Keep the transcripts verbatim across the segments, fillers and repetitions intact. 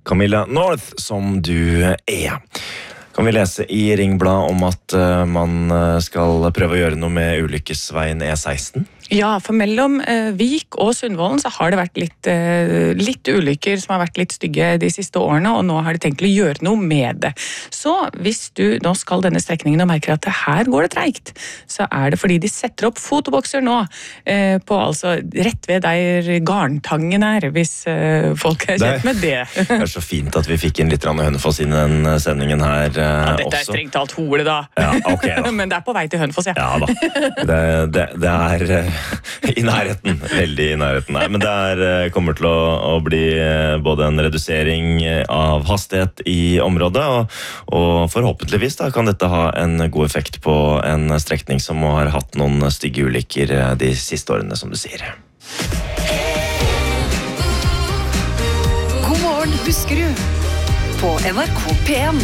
Camilla North, som du er. Kan vi lese i Ringblad om at uh, man skal prøve å gjøre noe med ulykkesveien E seksten? Ja, for mellom eh, Vik og Sundvolden så har det vært litt, eh, litt ulykker som har vært litt stygge de siste årene, og nå har de tenkt å gjøre noe med det. Så hvis du nå skal denne strekningen og merker at det her går det treigt, så er det fordi de setter opp fotobokser nå, eh, på altså rett ved der Garntangen er, hvis eh, folk er kjent med det. Det er så fint at vi fikk inn litt Hønefoss inn i den sendingen her eh, ja, dette også. er strengt talt hole da. Ja, ok da. Men det er på vei til Hønefoss, ja. Ja da. Det, det, det er... Eh, I nærheten, veldig i nærheten. Nei, men det er, kommer til å, å bli både en redusering av hastighet i området, og, og forhåpentligvis da, kan dette ha en god effekt på en strekning som har hatt noen stygge ulykker de siste årene, som du sier. God morgen, Buskerud, på N R K P en.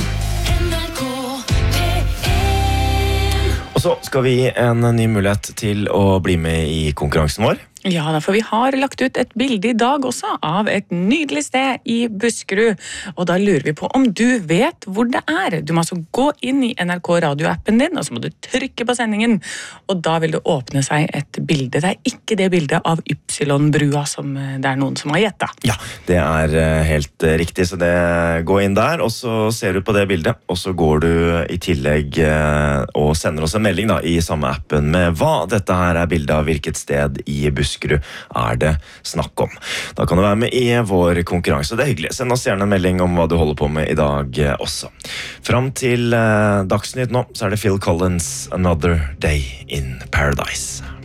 Og så skal vi gi en ny mulighet til å bli med i konkurransen vår. Ja, for vi har lagt ut et bilde i dag også av et nydelig sted i Buskerud, og da lurer vi på om du vet hvor det er. Du må altså gå inn i N R K radioappen din, og så må du trykke på sendingen, og da vil det åpne seg et bilde. Det er ikke det bildet av Ypsilon-brua som det er noen som har gjettet. Ja, det er helt riktig, så det, gå inn der, og så ser du på det bildet, og så går du i tillegg og sender oss en melding da, i samme appen med hva dette her er bildet av, hvilket sted i Buskerud er det snakk om. Da kan du være med i vår konkurranse, det er hyggelig. Send oss gjerne en melding om hva du holder på med i dag også. Fram til eh, Dagsnytt nå, så er det Phil Collins, Another Day in Paradise.